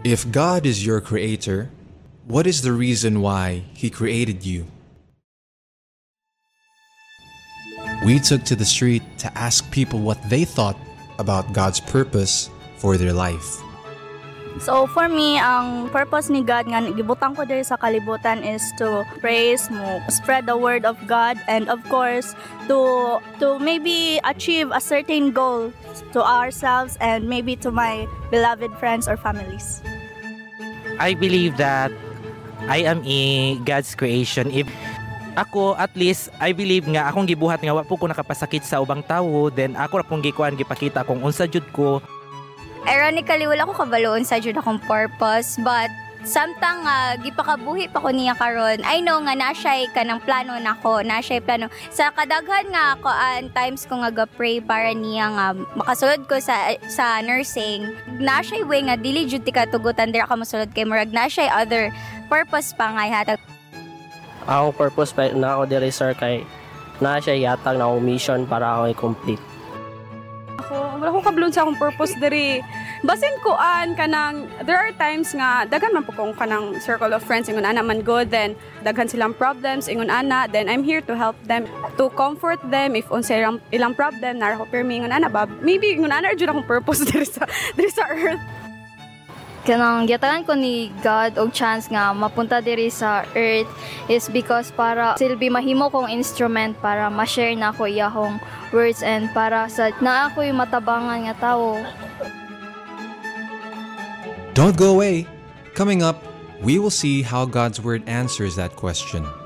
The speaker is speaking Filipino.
If God is your creator, what is the reason why He created you? We took to the street to ask people what they thought about God's purpose for their life. So for me, ang purpose ni God nga gibutang ko diri sa kalibutan is to praise mo, spread the word of God, and of course to maybe achieve a certain goal to ourselves and maybe to my beloved friends or families. I believe that I am God's creation. If ako, at least, I believe nga akong gibuhat nga wa po ko nakapasakit sa ubang tawo, then ako ra pong gikuan gipakita kung unsa jud ko. Ironically, wala ko kabaloon sa jud akong purpose, but samtang gipakabuhi pa ko niya karon, I know nga na siya kanang plano nako, na siya plano. Sa kadaghan nga ako times ko nga ga-pray para niya nga makasulod ko sa nursing. Na siya way nga dili jud ti katugutan dira ka mosulod kay murag na siya other purpose pa nga hatag. Ako purpose pa na ako diri sir kay na siya yatag na akong mission para ako i-complete. Wala ko kablon sa akong purpose diri. Basin ko kanang there are times nga daghan man po kong kanang circle of friends ingon ana man good, then daghan silang problems ingon ana, then I'm here to help them, to comfort them if unsay ilang problem nara ko permi ingon ana ba maybe ingon ana jud akong purpose diri sa earth. Kanang gitagan ko ni God og chance nga mapunta diri sa earth is because para silbi mahimo kong instrument para ma-share na ko iyahong words and para sa na ako'y matabangan nga tawo. Don't go away. Coming up, we will see how God's Word answers that question.